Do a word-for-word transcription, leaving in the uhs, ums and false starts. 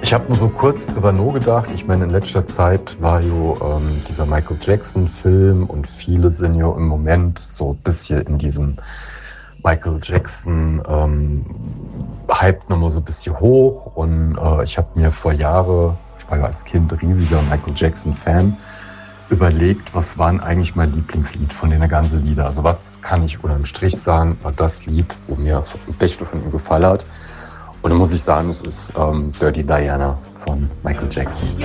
Ich habe nur so kurz drüber nur gedacht. Ich meine, in letzter Zeit war ja ähm, dieser Michael Jackson-Film und viele sind ja im Moment so ein bisschen in diesem Michael Jackson ähm, hype nochmal so ein bisschen hoch. Und äh, ich habe mir vor Jahren, ich war ja als Kind riesiger Michael Jackson-Fan, überlegt, was war denn eigentlich mein Lieblingslied von den ganzen Lieder. Also was kann ich unterm Strich sagen, war das Lied, wo mir am besten von ihm gefallen hat. Und dann muss ich sagen, es ist ähm, Dirty Diana von Michael Jackson.